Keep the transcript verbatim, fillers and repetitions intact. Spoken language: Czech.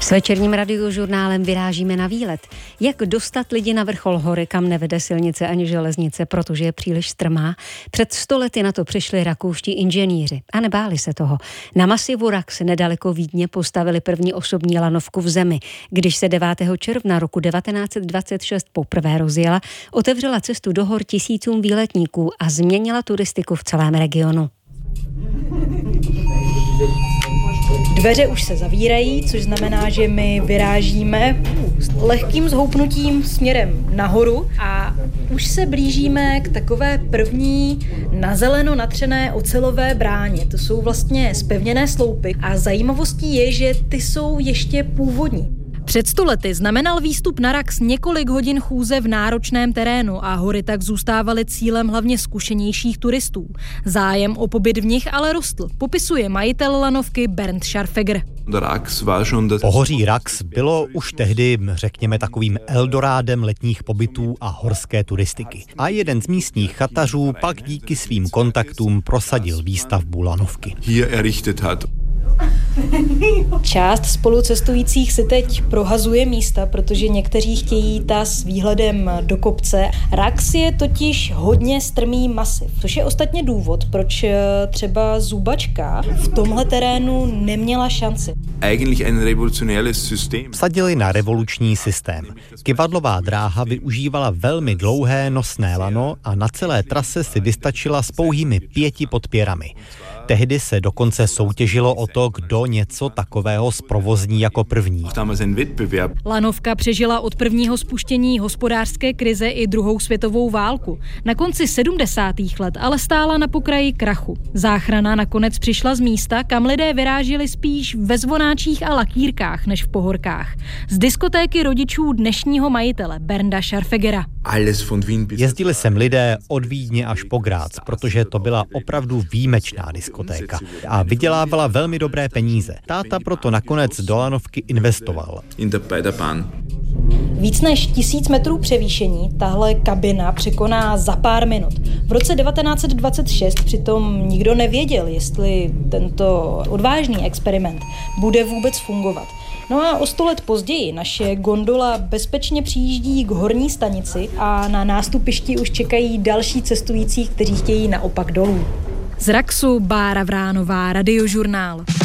S večerním radiožurnálem vyrážíme na výlet. Jak dostat lidi na vrchol hory, kam nevede silnice ani železnice, protože je příliš strmá? Před sto lety na to přišli rakouští inženýři a nebáli se toho. Na masivu Rax nedaleko Vídně postavili první osobní lanovku v zemi. Když se devátého června roku devatenáct set dvacet šest poprvé rozjela, otevřela cestu do hor tisícům výletníků a změnila turistiku v celém regionu. Dveře už se zavírají, což znamená, že my vyrážíme s lehkým zhoupnutím směrem nahoru a už se blížíme k takové první na zeleno natřené ocelové bráně. To jsou vlastně zpevněné sloupy a zajímavostí je, že ty jsou ještě původní. Před sto lety znamenal výstup na Rax několik hodin chůze v náročném terénu a hory tak zůstávaly cílem hlavně zkušenějších turistů. Zájem o pobyt v nich ale rostl, popisuje majitel lanovky Bernd Scharfegger. Pohoří Rax bylo už tehdy, řekněme, takovým eldorádem letních pobytů a horské turistiky. A jeden z místních chatařů pak díky svým kontaktům prosadil výstavbu lanovky. Část spolucestujících si teď prohazuje místa, protože někteří chtějí ta s výhledem do kopce. Rax je totiž hodně strmý masiv, což je ostatně důvod, proč třeba zubačka v tomhle terénu neměla šanci. Vsadili na revoluční systém. Kyvadlová dráha využívala velmi dlouhé nosné lano a na celé trase si vystačila s pouhými pěti podpěrami. Tehdy se dokonce soutěžilo o to, kdo něco takového zprovozní jako první. Lanovka přežila od prvního spuštění hospodářské krize i druhou světovou válku. Na konci sedmdesátých let ale stála na pokraji krachu. Záchrana nakonec přišla z místa, kam lidé vyráželi spíš ve zvonáčích a lakírkách než v pohorkách. Z diskotéky rodičů dnešního majitele Bernda Scharfeggera. Jezdili sem lidé od Vídně až po Graz, protože to byla opravdu výjimečná diskotéka a vydělávala velmi dobré peníze. Táta proto nakonec do lanovky investoval. Víc než tisíc metrů převýšení tahle kabina překoná za pár minut. V roce devatenáct set dvacet šest přitom nikdo nevěděl, jestli tento odvážný experiment bude vůbec fungovat. No a o sto let později naše gondola bezpečně přijíždí k horní stanici a na nástupišti už čekají další cestující, kteří chtějí naopak dolů. Z Raxu Bára Vránová, Radiožurnál.